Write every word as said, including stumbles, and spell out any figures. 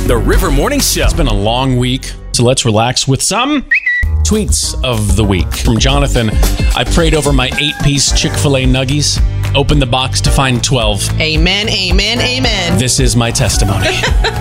The River Morning Show. It's been a long week, so let's relax with some tweets of the week. From Jonathan, I prayed over my eight-piece Chick-fil-A nuggies, opened the box to find twelve. Amen, amen, amen. This is my testimony.